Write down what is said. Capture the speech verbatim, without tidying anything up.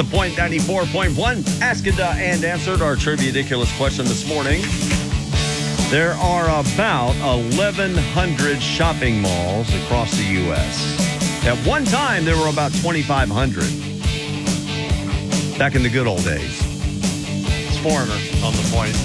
The Point ninety-four point one. Asked uh, and answered our trivia-diculous question this morning. There are about eleven hundred shopping malls across the U S At one time, there were about twenty-five hundred. Back in the good old days. It's Foreigner on The Point.